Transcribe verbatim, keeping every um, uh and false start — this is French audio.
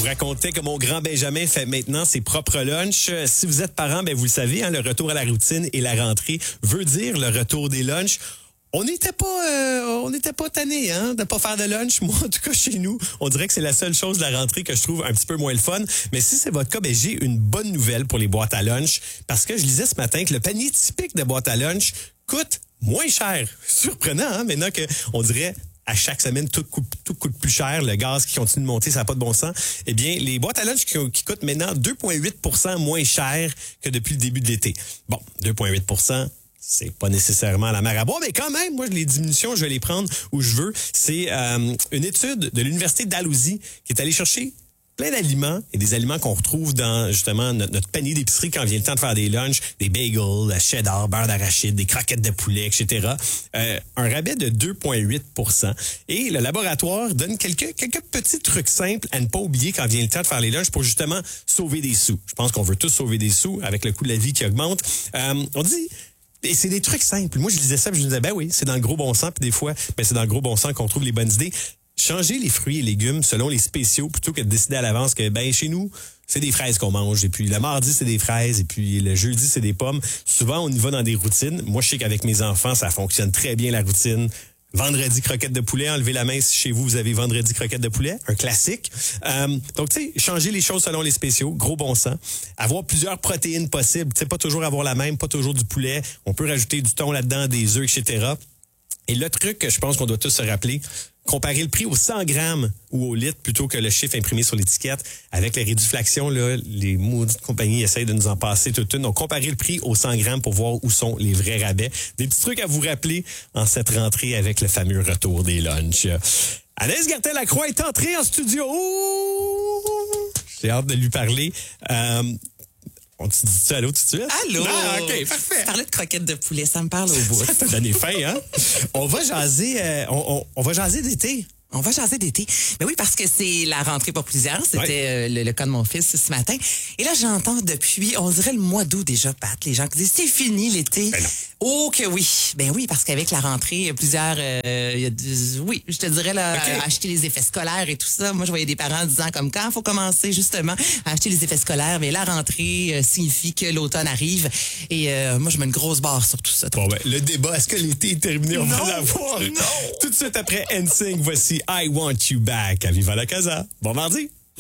vous racontais que mon grand Benjamin fait maintenant ses propres lunchs. Si vous êtes parent, ben vous le savez, hein, le retour à la routine et la rentrée veut dire le retour des lunchs. On n'était pas, euh, on n'était pas tanné, hein, de pas faire de lunch. Moi, en tout cas, chez nous, on dirait que c'est la seule chose de la rentrée que je trouve un petit peu moins le fun. Mais si c'est votre cas, ben j'ai une bonne nouvelle pour les boîtes à lunch, parce que je lisais ce matin que le panier typique de boîte à lunch coûte moins cher. Surprenant, hein, maintenant que on dirait à chaque semaine, tout coûte, tout coûte plus cher. Le gaz qui continue de monter, ça n'a pas de bon sens. Eh bien, les boîtes à lunch qui, qui coûtent maintenant deux virgule huit pour cent moins cher que depuis le début de l'été. Bon, deux virgule huit pour cent. C'est pas nécessairement la mer à boire, mais quand même, moi, les diminutions, je vais les prendre où je veux. C'est euh, une étude de l'Université d'Dalhousie qui est allée chercher plein d'aliments et des aliments qu'on retrouve dans, justement, notre, notre panier d'épicerie quand vient le temps de faire des lunchs, des bagels, la cheddar, beurre d'arachide, des croquettes de poulet, et cetera. Euh, un rabais de deux virgule huit pour cent. Et le laboratoire donne quelques, quelques petits trucs simples à ne pas oublier quand vient le temps de faire les lunchs pour justement sauver des sous. Je pense qu'on veut tous sauver des sous avec le coût de la vie qui augmente. Euh, on dit... Et c'est des trucs simples. Moi, je disais ça, puis je me disais, ben oui, c'est dans le gros bon sens. Puis des fois, ben c'est dans le gros bon sens qu'on trouve les bonnes idées. Changer les fruits et légumes selon les spéciaux plutôt que de décider à l'avance que, ben chez nous, c'est des fraises qu'on mange. Et puis le mardi, c'est des fraises. Et puis le jeudi, c'est des pommes. Souvent, on y va dans des routines. Moi, je sais qu'avec mes enfants, ça fonctionne très bien, la routine. Vendredi, croquette de poulet. Enlevez la main si chez vous, vous avez vendredi, croquette de poulet. Un classique. Euh, donc, tu sais, changer les choses selon les spéciaux. Gros bon sens. Avoir plusieurs protéines possibles. Tu sais, pas toujours avoir la même, pas toujours du poulet. On peut rajouter du thon là-dedans, des œufs, et cetera. Et le truc que je pense qu'on doit tous se rappeler, comparer le prix au cent grammes ou au litre plutôt que le chiffre imprimé sur l'étiquette. Avec la réduflation, là, les maudites compagnies essayent de nous en passer toute une. Donc, comparer le prix au cent grammes pour voir où sont les vrais rabais. Des petits trucs à vous rappeler en cette rentrée avec le fameux retour des lunchs. Anaïs Gertin-Lacroix est entrée en studio. J'ai hâte de lui parler. Euh, On te dit ça allô tout de suite? Allô! Ah, OK, parfait. Tu parlais de croquettes de poulet, ça me parle au bout. Ça t'a donné faim, hein? On va jaser, euh, on, on, on va jaser d'été. On va jaser d'été. Ben oui, parce que c'est la rentrée pour plusieurs. C'était ouais. euh, le, le cas de mon fils ce matin. Et là, j'entends depuis, on dirait le mois d'août déjà, Pat, les gens qui disent c'est fini l'été. Ben non. Oh que oui. Ben oui, parce qu'avec la rentrée, il y a plusieurs... Euh, il y a du, oui, je te dirais, là, okay. euh, acheter les effets scolaires et tout ça. Moi, je voyais des parents disant comme quand il faut commencer justement à acheter les effets scolaires. Mais la rentrée euh, signifie que l'automne arrive. Et euh, moi, je mets une grosse barre sur tout ça. Bon, ben, le débat, est-ce que l'été est terminé? On non, va l'avoir. Non. Tout de suite après N Sync, voici I Want You Back à Viva la Casa. Bon mardi.